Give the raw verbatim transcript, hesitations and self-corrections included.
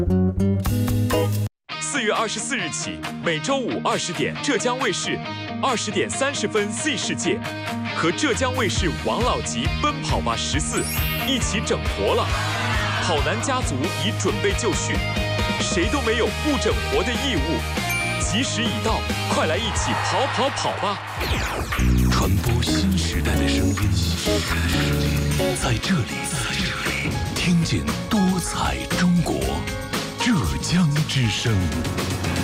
四月二十四日起，每周五二十点，浙江卫视二十点三十分 Z 世界和浙江卫视王老吉奔跑吧十四一起整活了。跑男家族已准备就绪，谁都没有不整活的义务。吉时已到，快来一起跑跑跑吧！ 传播新时代的声音，在这里，在这里，听见多彩中国，浙江之声。